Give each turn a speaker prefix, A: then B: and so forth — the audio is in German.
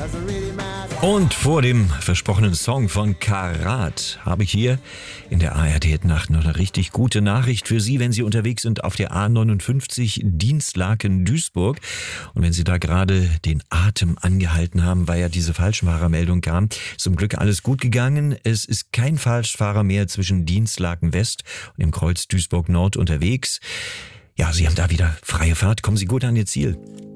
A: Und vor dem versprochenen Song von Karat habe ich hier in der ARD-Nacht noch eine richtig gute Nachricht für Sie, wenn Sie unterwegs sind auf der A59 Dinslaken-Duisburg. Und wenn Sie da gerade den Atem angehalten haben, weil ja diese Falschfahrermeldung kam, zum Glück alles gut gegangen. Es ist kein Falschfahrer mehr zwischen Dinslaken West und dem Kreuz Duisburg Nord unterwegs. Ja, Sie haben da wieder freie Fahrt. Kommen Sie gut an Ihr Ziel.